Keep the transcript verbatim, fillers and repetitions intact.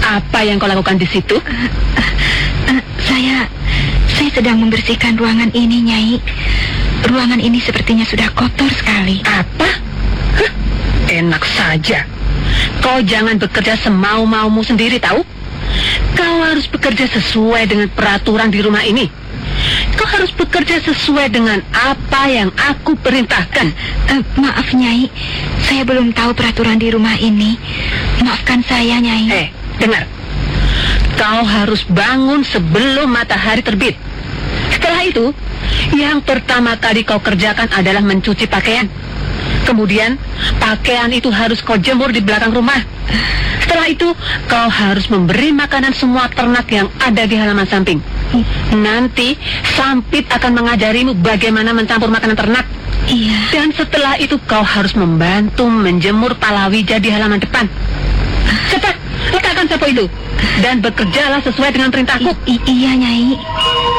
Apa yang kau lakukan di situ? Uh, uh, uh, saya, saya sedang membersihkan ruangan ini, Nyai. Ruangan ini sepertinya sudah kotor sekali. Apa? Huh? Enak saja. Kau jangan bekerja semau-maumu sendiri, tahu? Kau harus bekerja sesuai dengan peraturan di rumah ini. Kau harus bekerja sesuai dengan apa yang aku perintahkan. Uh, maaf, Nyai. Saya belum tahu peraturan di rumah ini. Maafkan saya, Nyai. Eh, dengar. Kau harus bangun sebelum matahari terbit. Setelah itu, yang pertama kali kau kerjakan adalah mencuci pakaian. Kemudian, pakaian itu harus kau jemur di belakang rumah. Setelah itu, kau harus memberi makanan semua ternak yang ada di halaman samping. Nanti, Sampit akan mengajarimu bagaimana mencampur makanan ternak. Iya. Dan setelah itu, kau harus membantu menjemur palawija di halaman depan. Cepat, letakkan sapu itu. Dan bekerjalah sesuai dengan perintahku. I- i- iya, Nyai.